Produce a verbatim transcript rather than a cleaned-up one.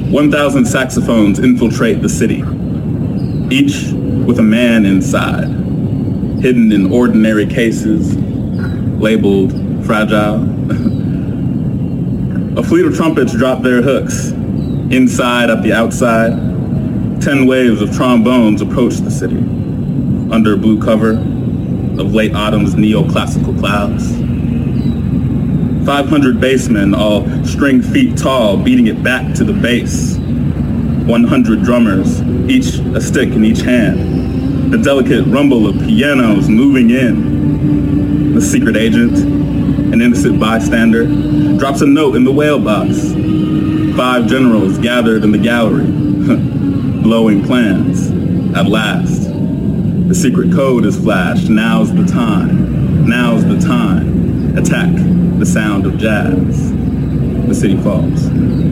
one thousand saxophones infiltrate the city, each with a man inside, hidden in ordinary cases, labeled fragile. A fleet of trumpets drop their hooks, inside at the outside. Ten waves of trombones approach the city, under blue cover of late autumn's neoclassical clouds. five hundred bassmen, all string feet tall, beating it back to the bass. one hundred drummers, each a stick in each hand. The delicate rumble of pianos moving in. The secret agent, an innocent bystander, drops a note in the whale box. Five generals gathered in the gallery, blowing plans. At last, the secret code is flashed. Now's the time. Now's the time. Attack the sound of jazz. The city falls.